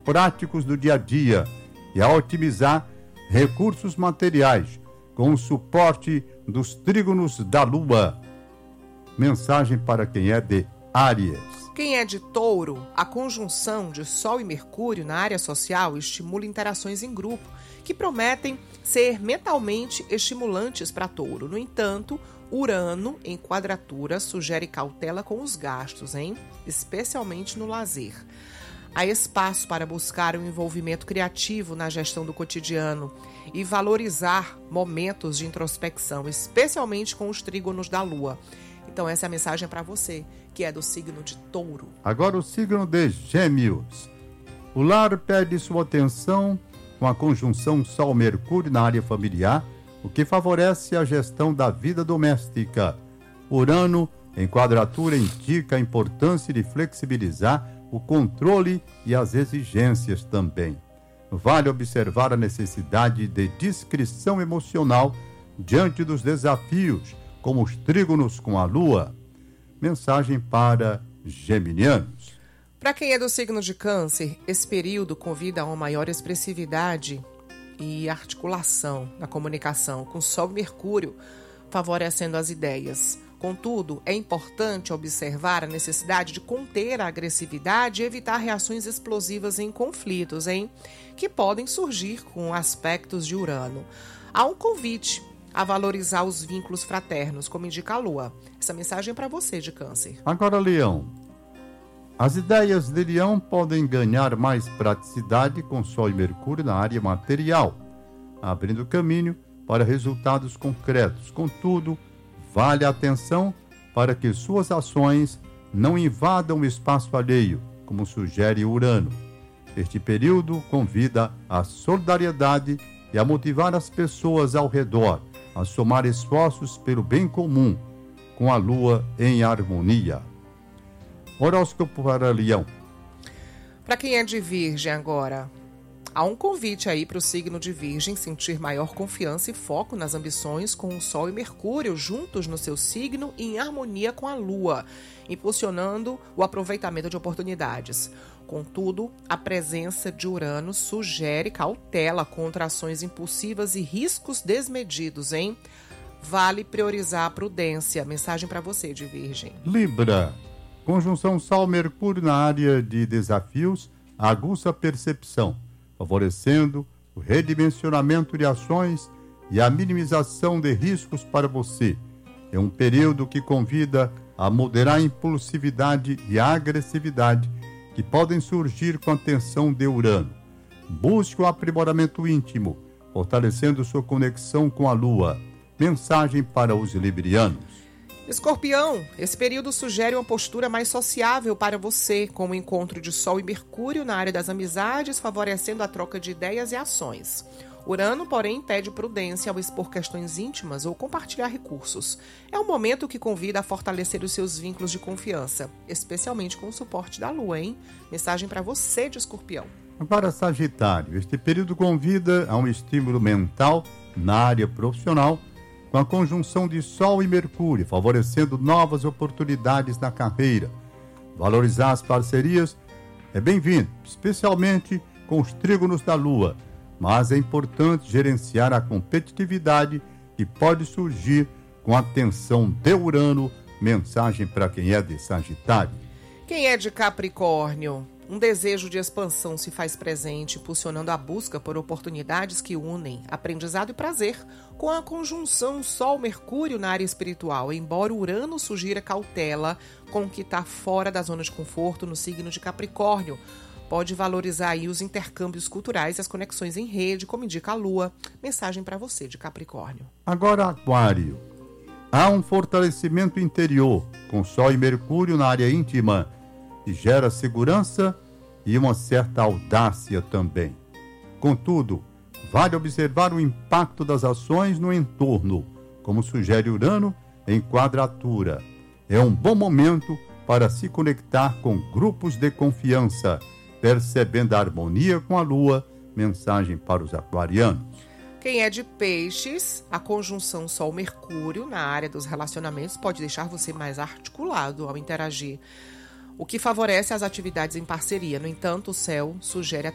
práticos do dia a dia e a otimizar recursos materiais com o suporte dos trígonos da Lua. Mensagem para quem é de Áries. Quem é de Touro, a conjunção de Sol e Mercúrio na área social estimula interações em grupo, que prometem ser mentalmente estimulantes para Touro. No entanto, Urano, em quadratura, sugere cautela com os gastos, especialmente no lazer. Há espaço para buscar um envolvimento criativo na gestão do cotidiano e valorizar momentos de introspecção, especialmente com os trígonos da Lua. Então essa é a mensagem para você, que é do signo de Touro. Agora o signo de Gêmeos. O lar pede sua atenção com a conjunção Sol-Mercúrio na área familiar, o que favorece a gestão da vida doméstica. Urano, em quadratura, indica a importância de flexibilizar o controle e as exigências também. Vale observar a necessidade de discrição emocional diante dos desafios, como os trígonos com a Lua. Mensagem para geminianos. Para quem é do signo de Câncer, esse período convida a uma maior expressividade e articulação na comunicação com Sol e Mercúrio, favorecendo as ideias. Contudo, é importante observar a necessidade de conter a agressividade e evitar reações explosivas em conflitos, que podem surgir com aspectos de Urano. Há um convite a valorizar os vínculos fraternos, como indica a Lua. Essa mensagem é para você, de Câncer. Agora, Leão. As ideias de Leão podem ganhar mais praticidade com Sol e Mercúrio na área material, abrindo caminho para resultados concretos. Contudo, vale a atenção para que suas ações não invadam o espaço alheio, como sugere Urano. Este período convida à solidariedade e a motivar as pessoas ao redor a somar esforços pelo bem comum, com a Lua em harmonia. Horóscopo para Leão. Para quem é de Virgem agora, há um convite aí para o signo de Virgem sentir maior confiança e foco nas ambições com o Sol e Mercúrio juntos no seu signo e em harmonia com a Lua, impulsionando o aproveitamento de oportunidades. Contudo, a presença de Urano sugere cautela contra ações impulsivas e riscos desmedidos, Vale priorizar a prudência. Mensagem para você, de Virgem. Libra. Conjunção Sol-Mercúrio na área de desafios aguça a percepção, favorecendo o redimensionamento de ações e a minimização de riscos para você. É um período que convida a moderar a impulsividade e a agressividade que podem surgir com a tensão de Urano. Busque o aprimoramento íntimo, fortalecendo sua conexão com a Lua. Mensagem para os librianos. Escorpião, esse período sugere uma postura mais sociável para você, com o encontro de Sol e Mercúrio na área das amizades, favorecendo a troca de ideias e ações. Urano, porém, pede prudência ao expor questões íntimas ou compartilhar recursos. É um momento que convida a fortalecer os seus vínculos de confiança, especialmente com o suporte da Lua, Mensagem para você, de Escorpião. Agora, Sagitário, este período convida a um estímulo mental na área profissional, com a conjunção de Sol e Mercúrio, favorecendo novas oportunidades na carreira. Valorizar as parcerias é bem-vindo, especialmente com os trígonos da Lua, mas é importante gerenciar a competitividade que pode surgir com a tensão de Urano. Mensagem para quem é de Sagitário. Quem é de Capricórnio? Um desejo de expansão se faz presente, impulsionando a busca por oportunidades que unem aprendizado e prazer, com a conjunção Sol-Mercúrio na área espiritual. Embora Urano sugira cautela com o que está fora da zona de conforto no signo de Capricórnio, pode valorizar aí os intercâmbios culturais e as conexões em rede, como indica a Lua. Mensagem para você, de Capricórnio. Agora, Aquário. Há um fortalecimento interior, com Sol e Mercúrio na área íntima, que gera segurança e uma certa audácia também. Contudo, vale observar o impacto das ações no entorno, como sugere Urano em quadratura. É um bom momento para se conectar com grupos de confiança, percebendo a harmonia com a Lua. Mensagem para os aquarianos. Quem é de Peixes, a conjunção Sol-Mercúrio na área dos relacionamentos pode deixar você mais articulado ao interagir, o que favorece as atividades em parceria. No entanto, o céu sugere